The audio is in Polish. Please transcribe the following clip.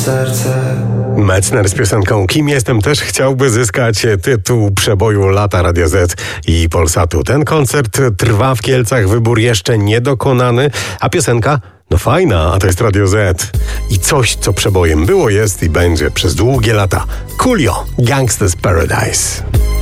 serce. Metzner z piosenką Kim jestem też chciałby zyskać tytuł przeboju lata Radia Z i Polsatu. Ten koncert trwa w Kielcach, wybór jeszcze niedokonany, a piosenka no fajna, a to jest Radio Z. I coś, co przebojem było, jest i będzie przez długie lata. Coolio, Gangsta's Paradise.